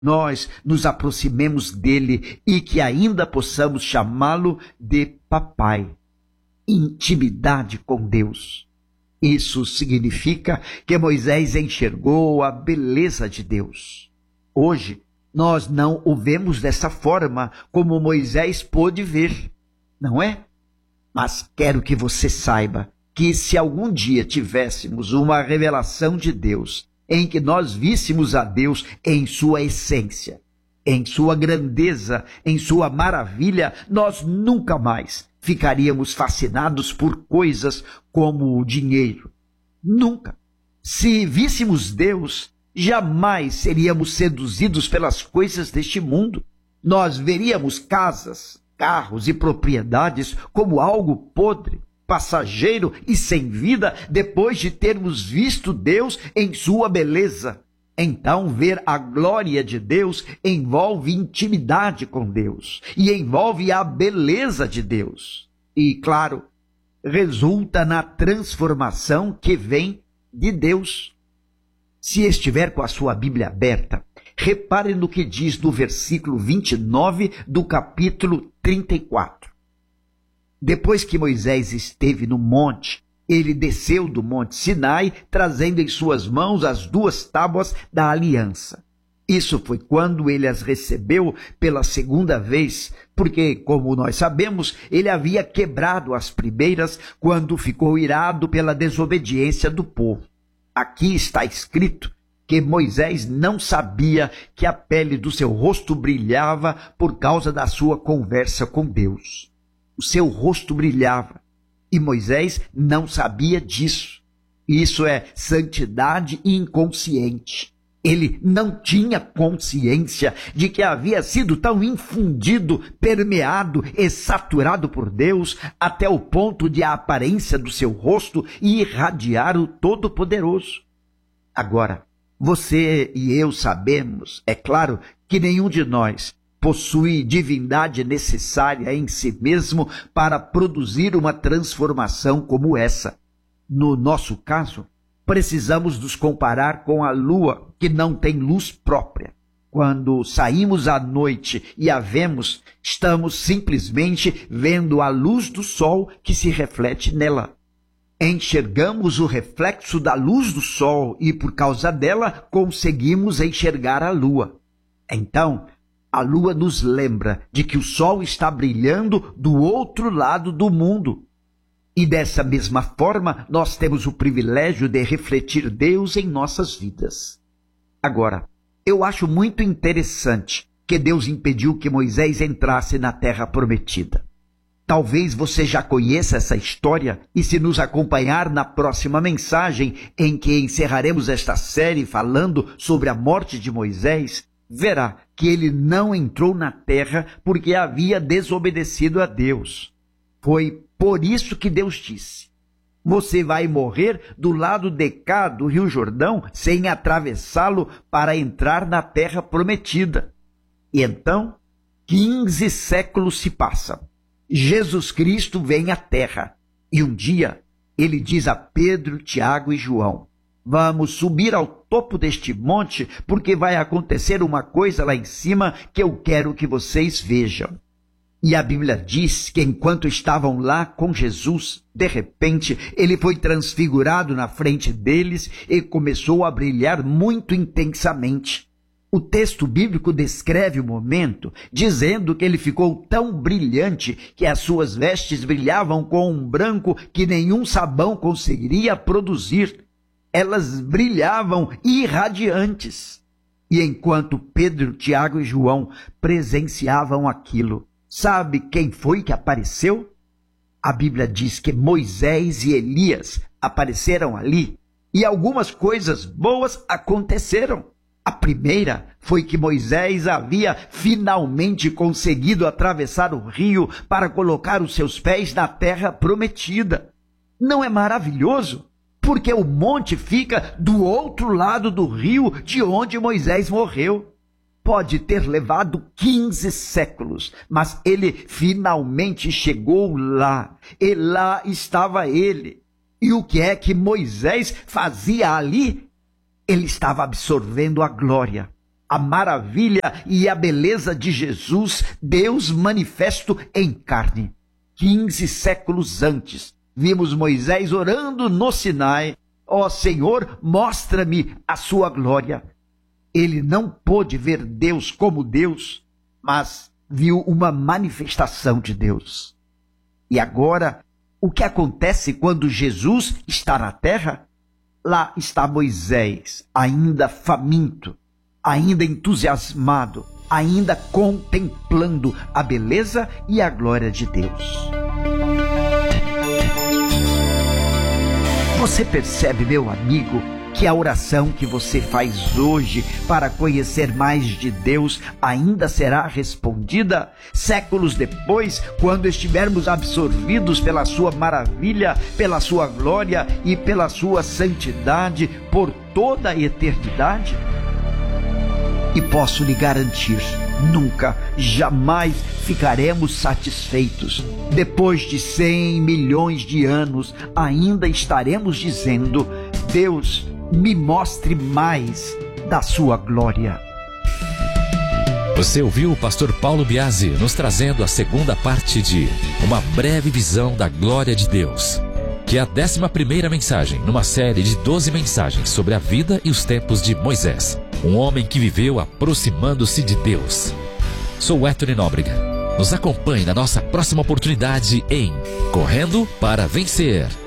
nós nos aproximemos dele e que ainda possamos chamá-lo de papai. Intimidade com Deus. Isso significa que Moisés enxergou a beleza de Deus. Hoje, nós não o vemos dessa forma como Moisés pôde ver, não é? Mas quero que você saiba que se algum dia tivéssemos uma revelação de Deus, em que nós víssemos a Deus em sua essência, em sua grandeza, em sua maravilha, nós nunca mais ficaríamos fascinados por coisas como o dinheiro. Nunca. Se víssemos Deus, jamais seríamos seduzidos pelas coisas deste mundo. Nós veríamos casas, carros e propriedades como algo podre, passageiro e sem vida, depois de termos visto Deus em sua beleza. Então, ver a glória de Deus envolve intimidade com Deus e envolve a beleza de Deus. E, claro, resulta na transformação que vem de Deus. Se estiver com a sua Bíblia aberta, repare no que diz no versículo 29 do capítulo 34. Depois que Moisés esteve no monte, ele desceu do monte Sinai, trazendo em suas mãos as 2 tábuas da aliança. Isso foi quando ele as recebeu pela segunda vez, porque, como nós sabemos, ele havia quebrado as primeiras quando ficou irado pela desobediência do povo. Aqui está escrito que Moisés não sabia que a pele do seu rosto brilhava por causa da sua conversa com Deus. O seu rosto brilhava e Moisés não sabia disso. Isso é santidade inconsciente. Ele não tinha consciência de que havia sido tão infundido, permeado e saturado por Deus até o ponto de a aparência do seu rosto irradiar o Todo-Poderoso. Agora, você e eu sabemos, é claro, que nenhum de nós possui divindade necessária em si mesmo para produzir uma transformação como essa. No nosso caso, precisamos nos comparar com a lua, que não tem luz própria. Quando saímos à noite e a vemos, estamos simplesmente vendo a luz do sol que se reflete nela. Enxergamos o reflexo da luz do sol e, por causa dela, conseguimos enxergar a lua. Então, a lua nos lembra de que o sol está brilhando do outro lado do mundo. E dessa mesma forma, nós temos o privilégio de refletir Deus em nossas vidas. Agora, eu acho muito interessante que Deus impediu que Moisés entrasse na terra prometida. Talvez você já conheça essa história e, se nos acompanhar na próxima mensagem, em que encerraremos esta série falando sobre a morte de Moisés, verá que ele não entrou na terra porque havia desobedecido a Deus. Foi por isso que Deus disse: você vai morrer do lado de cá do Rio Jordão sem atravessá-lo para entrar na terra prometida. E então, 15 séculos se passam. Jesus Cristo vem à terra e um dia ele diz a Pedro, Tiago e João: vamos subir ao topo deste monte porque vai acontecer uma coisa lá em cima que eu quero que vocês vejam. E a Bíblia diz que enquanto estavam lá com Jesus, de repente, ele foi transfigurado na frente deles e começou a brilhar muito intensamente. O texto bíblico descreve o momento, dizendo que ele ficou tão brilhante que as suas vestes brilhavam com um branco que nenhum sabão conseguiria produzir. Elas brilhavam irradiantes. E enquanto Pedro, Tiago e João presenciavam aquilo, sabe quem foi que apareceu? A Bíblia diz que Moisés e Elias apareceram ali e algumas coisas boas aconteceram. A primeira foi que Moisés havia finalmente conseguido atravessar o rio para colocar os seus pés na terra prometida. Não é maravilhoso? Porque o monte fica do outro lado do rio de onde Moisés morreu. Pode ter levado 15 séculos, mas ele finalmente chegou lá, e lá estava ele. E o que é que Moisés fazia ali? Ele estava absorvendo a glória a maravilha e a beleza de Jesus, Deus manifesto em carne. 15 séculos antes, vimos Moisés orando no Sinai: ó Senhor, mostra-me a sua glória. Ele não pôde ver Deus como Deus, mas viu uma manifestação de Deus. E agora, o que acontece quando Jesus está na terra? Lá está Moisés, ainda faminto, ainda entusiasmado, ainda contemplando a beleza e a glória de Deus. Você percebe, meu amigo, que a oração que você faz hoje para conhecer mais de Deus ainda será respondida séculos depois, quando estivermos absorvidos pela sua maravilha, pela sua glória e pela sua santidade por toda a eternidade? E posso lhe garantir, nunca, jamais ficaremos satisfeitos. Depois de 100 milhões de anos, ainda estaremos dizendo: Deus, me mostre mais da sua glória. Você ouviu o pastor Paulo Biasi nos trazendo a segunda parte de Uma Breve Visão da Glória de Deus, que é a 11ª mensagem numa série de 12 mensagens sobre a vida e os tempos de Moisés, um homem que viveu aproximando-se de Deus. Sou Héctor Nóbrega. Nos acompanhe na nossa próxima oportunidade em Correndo para Vencer.